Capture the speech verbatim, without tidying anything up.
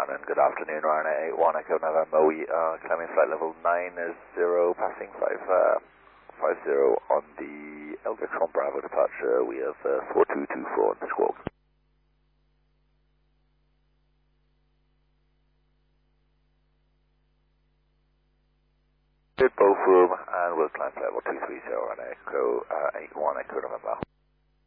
Shannon, good afternoon, Ryanair eight one Echo November. We are climbing flight level nine zero, passing five, uh, five zero on the Elgatron Bravo departure. We have uh, four two two four on the squawk. Good both room, and we'll climb level two three zero on Echo uh, eight one Echo November.